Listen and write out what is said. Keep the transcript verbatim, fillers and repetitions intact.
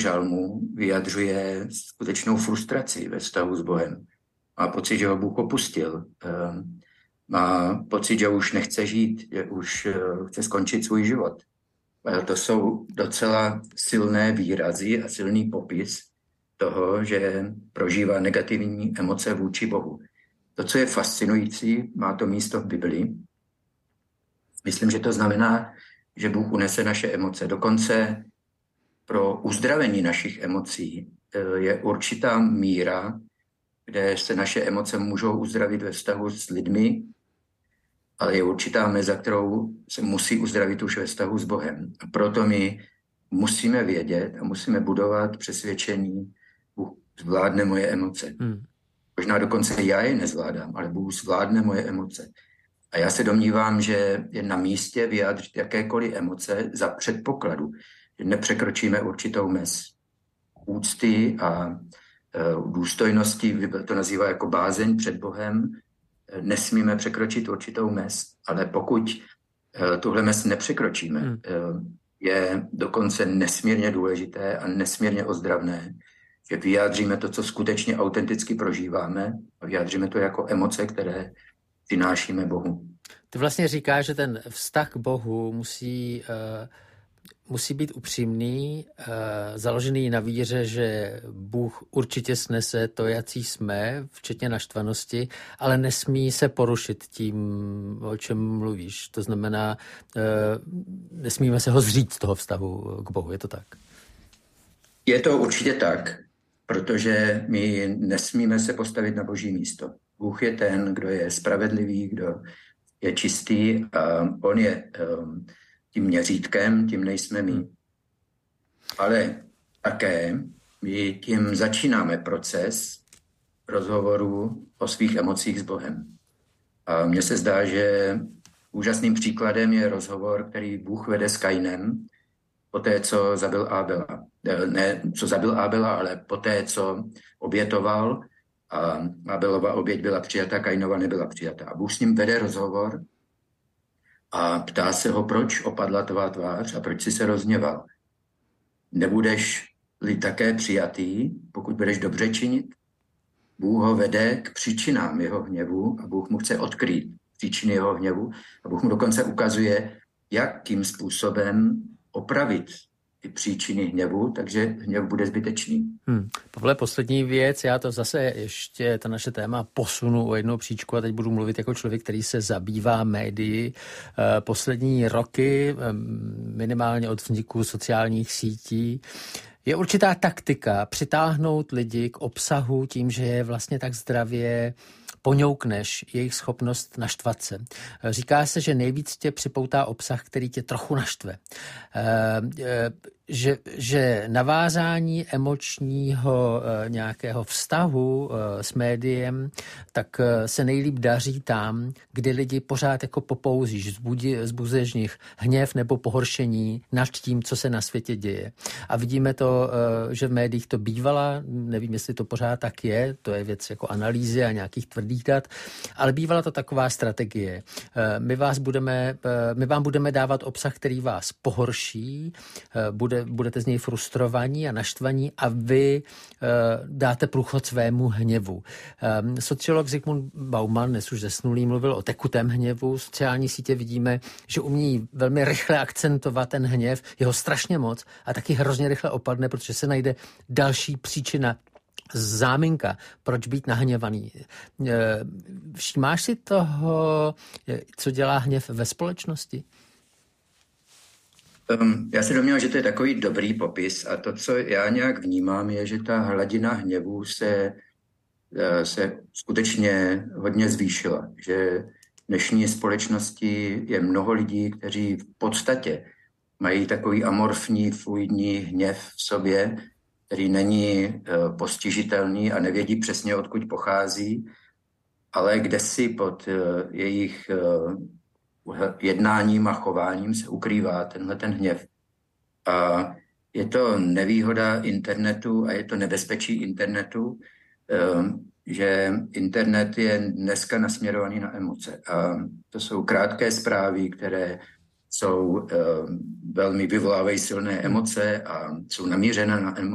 žalmu vyjadřuje skutečnou frustraci ve vztahu s Bohem. Má pocit, že ho Bůh opustil. Má pocit, že už nechce žít, že už chce skončit svůj život. To jsou docela silné výrazy a silný popis toho, že prožívá negativní emoce vůči Bohu. To, co je fascinující, má to místo v Biblii. Myslím, že to znamená, že Bůh unese naše emoce. Dokonce pro uzdravení našich emocí je určitá míra, kde se naše emoce můžou uzdravit ve vztahu s lidmi, ale je určitá meza, kterou se musí uzdravit už ve vztahu s Bohem. A proto my musíme vědět a musíme budovat přesvědčení, Bůh zvládne moje emoce. Hmm. Možná dokonce já je nezvládám, ale Bůh zvládne moje emoce. A já se domnívám, že je na místě vyjádřit jakékoliv emoce za předpokladu, že nepřekročíme určitou mez úcty a e, důstojnosti, Bible to nazývá jako bázeň před Bohem, nesmíme překročit určitou mez, ale pokud e, tuhle mez nepřekročíme, hmm. e, je dokonce nesmírně důležité a nesmírně ozdravné, že vyjádříme to, co skutečně autenticky prožíváme a vyjádříme to jako emoce, které přinášíme Bohu. Ty vlastně říkáš, že ten vztah k Bohu musí, uh, musí být upřímný, uh, založený na víře, že Bůh určitě snese to, jací jsme, včetně naštvanosti, ale nesmí se porušit tím, o čem mluvíš. To znamená, uh, nesmíme se ho zříct z toho vztahu k Bohu. Je to tak? Je to určitě tak, protože my nesmíme se postavit na Boží místo. Bůh je ten, kdo je spravedlivý, kdo je čistý a on je um, tím měřítkem, tím nejsme my. Ale také my tím začínáme proces rozhovoru o svých emocích s Bohem. A mně se zdá, že úžasným příkladem je rozhovor, který Bůh vede s Kainem, poté, co zabil Ábela. Ne, co zabil Ábela, ale poté, co obětoval a Ábelova oběť byla přijata, Kainova nebyla přijata. A Bůh s ním vede rozhovor a ptá se ho, proč opadla tvá tvář a proč jsi se rozhněval. Nebudeš-li také přijatý, pokud budeš dobře činit? Bůh ho vede k příčinám jeho hněvu a Bůh mu chce odkrýt příčiny jeho hněvu a Bůh mu dokonce ukazuje, jakým způsobem opravit ty příčiny hněvu, takže hněv bude zbytečný. Hmm. Pavle, poslední věc, já to zase ještě, ta naše téma posunu o jednou příčku a teď budu mluvit jako člověk, který se zabývá médii. Poslední roky, minimálně od vzniku sociálních sítí, je určitá taktika přitáhnout lidi k obsahu tím, že je vlastně tak zdravě poňoukneš jejich schopnost naštvat se. Říká se, že nejvíc tě připoutá obsah, který tě trochu naštve. Že, že navázání emočního nějakého vztahu s médiem, tak se nejlíp daří tam, kdy lidi pořád jako popouzíš, zbuzuješ z nich hněv nebo pohoršení nad tím, co se na světě děje. A vidíme to, že v médiích to bývala, nevím, jestli to pořád tak je, to je věc jako analýzy a nějakých tvrdých dat, ale bývala to taková strategie. My, vás budeme, my vám budeme dávat obsah, který vás pohorší, bude budete z něj frustrovaní a naštvaní a vy uh, dáte průchod svému hněvu. Um, sociolog Zygmunt Bauman, dnes už zesnulý, mluvil o tekutém hněvu. Sociální sítě vidíme, že umí velmi rychle akcentovat ten hněv, jeho strašně moc a taky hrozně rychle opadne, protože se najde další příčina, záminka, proč být nahněvaný. Všímáš si toho, co dělá hněv ve společnosti? Um, já se domnívám, že to je takový dobrý popis a to, co já nějak vnímám, je, že ta hladina hněvu se, se skutečně hodně zvýšila. Že v dnešní společnosti je mnoho lidí, kteří v podstatě mají takový amorfní, fluidní hněv v sobě, který není uh, postižitelný a nevědí přesně, odkud pochází, ale kde si pod uh, jejich uh, jednáním a chováním se ukrývá tenhle ten hněv. A je to nevýhoda internetu a je to nebezpečí internetu, že internet je dneska nasměrovaný na emoce. A to jsou krátké zprávy, které jsou velmi vyvolávají silné emoce a jsou namířené na emoce.